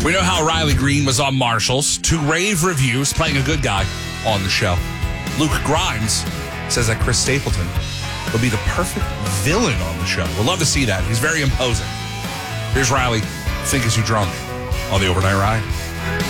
We know how Riley Green was on Marshall's. 2 rave reviews, playing a good guy on the show. Luke Grimes says that Chris Stapleton will be the perfect villain on the show. We'll love to see that. He's very imposing. Here's Riley, Think Is You Drunk, on the Overnight Ride.